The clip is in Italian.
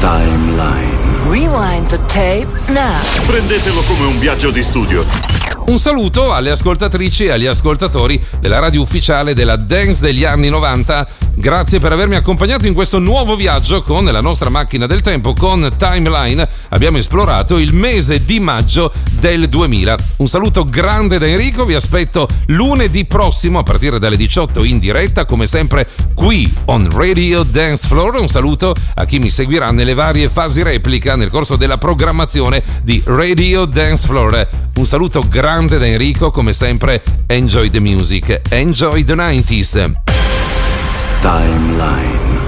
Timeline. Rewind the tape now. Prendetelo come un viaggio di studio. Un saluto alle ascoltatrici e agli ascoltatori della radio ufficiale della dance degli anni 90. Grazie per avermi accompagnato in questo nuovo viaggio con la nostra macchina del tempo. Con Timeline abbiamo esplorato il mese di maggio del 2000. Un saluto grande da Enrico, vi aspetto lunedì prossimo a partire dalle 18 in diretta, come sempre qui on Radio Dance Floor. Un saluto a chi mi seguirà nelle varie fasi replica nel corso della programmazione di Radio Dance Floor. Un saluto grande da Enrico, come sempre enjoy the music, enjoy the 90s. Timeline.